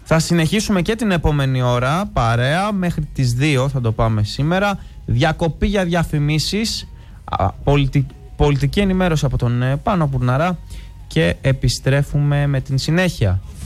Θα συνεχίσουμε και την επόμενη ώρα παρέα μέχρι τις 2 θα το πάμε σήμερα. Διακοπή για διαφημίσεις, πολιτική ενημέρωση από τον Πάνο Πουρναρά και επιστρέφουμε με την συνέχεια.